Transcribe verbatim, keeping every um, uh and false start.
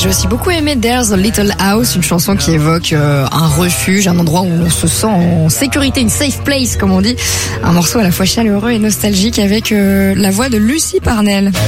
J'ai aussi beaucoup aimé There's a Little House, une chanson qui évoque euh, un refuge, un endroit où on se sent en sécurité, une safe place comme on dit. Un morceau à la fois chaleureux et nostalgique avec euh, la voix de Lucie Parnell.